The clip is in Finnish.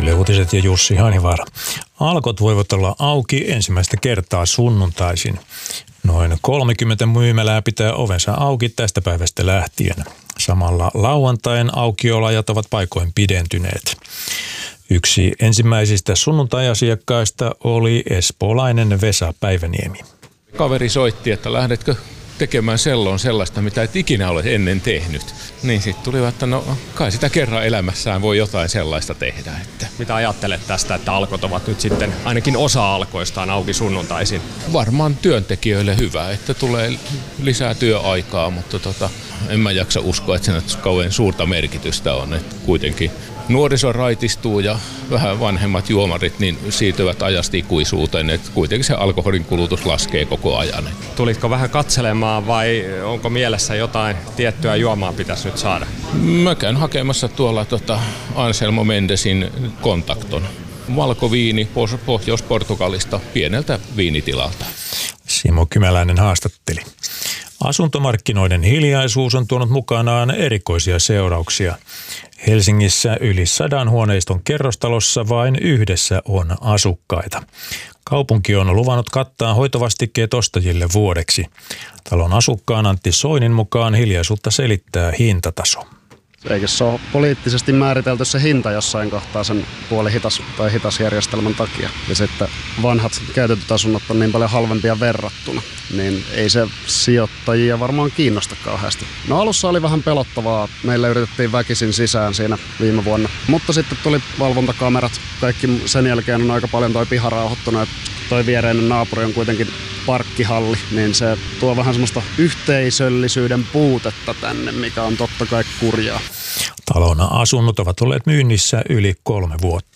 Yle Uutiset ja Jussi Hanivaara. Alkot voivat olla auki ensimmäistä kertaa sunnuntaisin. Noin 30 myymälää pitää ovensa auki tästä päivästä lähtien. Samalla lauantain aukioloajat ovat paikoin pidentyneet. Yksi ensimmäisistä sunnuntai-asiakkaista oli espoolainen Vesa Päiväniemi. Kaveri soitti, että lähdetkö tekemään selloon sellaista, mitä et ikinä ole ennen tehnyt. Niin sitten tuli, että no kai sitä kerran elämässään voi jotain sellaista tehdä. Että. Mitä ajattelet tästä, että Alkot ovat nyt sitten ainakin osa Alkoistaan auki sunnuntaisin? Varmaan työntekijöille hyvä, että tulee lisää työaikaa, mutta en mä jaksa uskoa, että sen kauhean suurta merkitystä on. Että kuitenkin nuoriso raitistuu ja vähän vanhemmat juomarit niin siirtyvät ajasta ikuisuuteen, että kuitenkin se alkoholin kulutus laskee koko ajan. Tulitko vähän katselemaan vai onko mielessä jotain tiettyä juomaa pitäisi nyt saada? Mä käyn hakemassa tuolla Anselmo Mendesin kontakton. Valkoviini Pohjois-Portugalista pieneltä viinitilalta. Simo Kymäläinen haastatteli. Asuntomarkkinoiden hiljaisuus on tuonut mukanaan erikoisia seurauksia. Helsingissä yli 100 huoneiston kerrostalossa vain yhdessä on asukkaita. Kaupunki on luvannut kattaa hoitovastikkeet ostajille vuodeksi. Talon asukkaan Antti Soinin mukaan hiljaisuutta selittää hintataso. Eikö se ole poliittisesti määritelty se hinta jossain kohtaa sen puolihitas tai hitasjärjestelmän takia. Ja sitten vanhat käytetyt asunnot on niin paljon halvempia verrattuna, niin ei se sijoittajia varmaan kiinnosta kauheasti. No alussa oli vähän pelottavaa. Meillä yritettiin väkisin sisään siinä viime vuonna. Mutta sitten tuli valvontakamerat. Kaikki sen jälkeen on aika paljon toi piha rauhoittunut. Toi viereinen naapuri on kuitenkin parkkihalli, niin se tuo vähän semmoista yhteisöllisyyden puutetta tänne, mikä on totta kai kurjaa. Talon asunnot ovat olleet myynnissä yli 3 vuotta.